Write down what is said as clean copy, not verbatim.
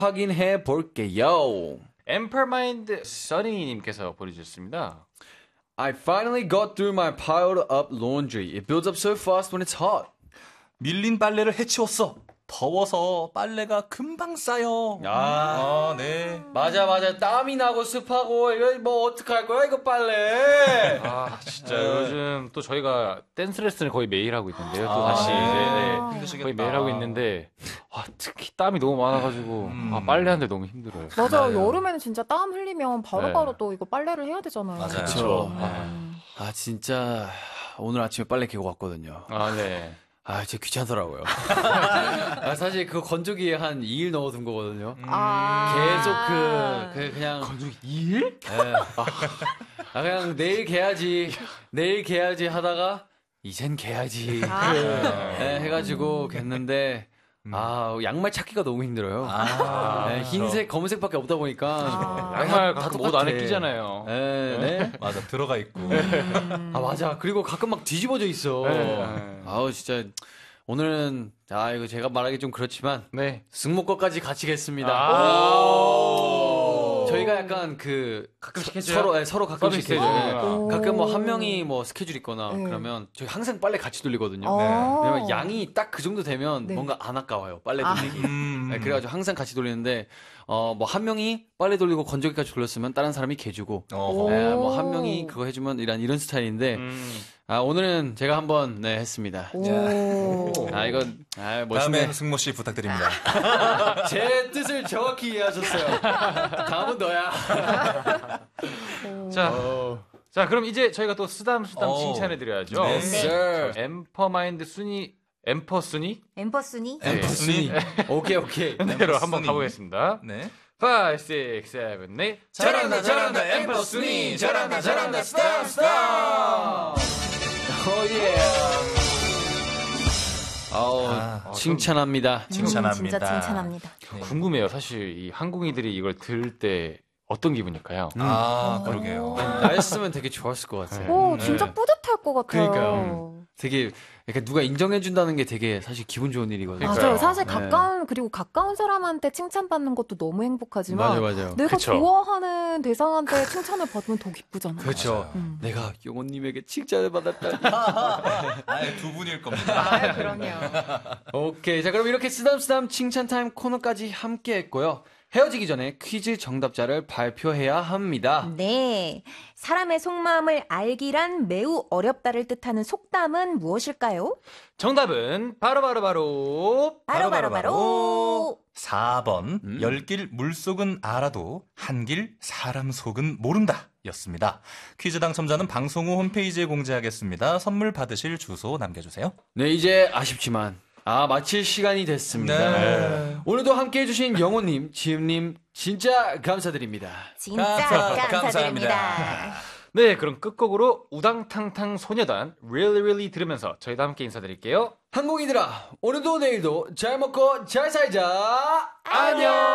확인해 볼게요. 엠퍼마인드 써니님께서 보내주셨습니다. I finally got through my piled up laundry. It builds up so fast when it's hot. 밀린 빨래를 해치웠어. 더워서 빨래가 금방 쌓여. 네. 맞아. 땀이 나고 습하고 이거 뭐 어떡할 거야 이거 빨래. 진짜 요즘 또 저희가 댄스 레슨을 거의 매일 하고 있는데요. 또 다시 네. 힘드시겠다. 거의 매일 하고 있는데 특히 땀이 너무 많아가지고 빨래하는데 너무 힘들어요. 맞아. 네. 여름에는 진짜 땀 흘리면 바로바로 네. 또 이거 빨래를 해야 되잖아요. 맞아요. 그렇죠. 진짜 오늘 아침에 빨래 개고 왔거든요. 네. 진짜 귀찮더라고요. 사실 그 건조기에 한 2일 넣어둔 거거든요. 계속 그냥 건조기 2일? 네. 그냥 내일 개야지 하다가 이젠 개야지 해가지고 겠는데 양말 찾기가 너무 힘들어요. 흰색, 검은색밖에 없다 보니까 양말 다 가끔 옷 안에 끼잖아요. 네. 맞아, 들어가 있고. 맞아. 그리고 가끔 막 뒤집어져 있어. 진짜 오늘은 이거 제가 말하기 좀 그렇지만 승모 거까지 같이 겠습니다. 저희가 약간 가끔씩 서로 가끔씩 서비스 해줘요. 가끔 뭐 한 명이 뭐 스케줄 있거나 그러면 저희 항상 빨래 같이 돌리거든요. 왜냐면 양이 딱 그 정도 되면 뭔가 안 아까워요. 빨래 돌리기. 그래가지고 항상 같이 돌리는데 뭐 한 명이 빨래 돌리고 건조기까지 돌렸으면 다른 사람이 개주고 뭐 한 명이 그거 해주면 이런 스타일인데 오늘은 제가 한번 했습니다. 이건 멋있네. 다음엔 승모 씨 부탁드립니다. 제 뜻을 정확히 이해하셨어요. 다음은 너야. 자, 그럼 이제 저희가 또 쓰담쓰담 칭찬해드려야죠. 네. 엠퍼마인드 순위, 엠퍼순위? 엠퍼순위? 엠퍼순위. 오케이. 대로 한번 가보겠습니다. 네. 5, 6, 7, 8. 잘한다, 엠퍼순위. 잘한다, 스탑. 오예. 칭찬합니다. 칭찬합니다. 진짜 칭찬합니다. 궁금해요. 사실 이 항공이들이 이걸 들을 때 어떤 기분일까요? 그러게요. 나였으면 되게 좋았을 것 같아요. 진짜 뿌듯할 것 같아요. 그러니까요. 되게 누가 인정해준다는 게 되게 사실 기분 좋은 일이거든요. 맞아요. 사실 가까운 사람한테 칭찬받는 것도 너무 행복하지만 맞아요. 내가 그쵸. 좋아하는 대상한테 칭찬을 받으면 더 기쁘잖아요. 그렇죠. 내가 용호님에게 칭찬을 받았다니. 두 분일 겁니다. 그럼요. 오케이. 자, 그럼 이렇게 쓰담쓰담 칭찬 타임 코너까지 함께 했고요. 헤어지기 전에 퀴즈 정답자를 발표해야 합니다. 네. 사람의 속마음을 알기란 매우 어렵다를 뜻하는 속담은 무엇일까요? 정답은 바로 4번. 열길 물속은 알아도 한길 사람 속은 모른다 였습니다. 퀴즈 당첨자는 방송 후 홈페이지에 공지하겠습니다. 선물 받으실 주소 남겨주세요. 네, 이제 아쉽지만 마칠 시간이 됐습니다. 네. 오늘도 함께 해주신 영호님, 지음님 진짜 감사드립니다. 진짜 감사합니다. 감사드립니다. 네, 그럼 끝곡으로 우당탕탕 소녀단 Really Really 들으면서 저희도 함께 인사드릴게요. 항공이들아, 오늘도 내일도 잘 먹고 잘 살자. 안녕.